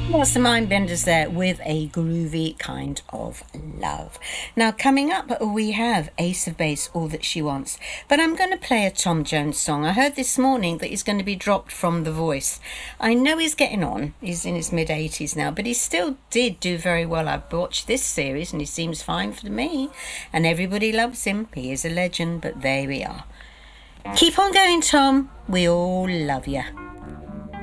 That's the Mindbenders there with a groovy kind of love. Now, coming up, we have Ace of Base, All That She Wants. But I'm going to play a Tom Jones song. I heard this morning that he's going to be dropped from The Voice. I know he's getting on. He's in his mid-80s now, but he still did do very well. I've watched this series and he seems fine for me. And everybody loves him. He is a legend, but there we are. Keep on going, Tom. We all love you.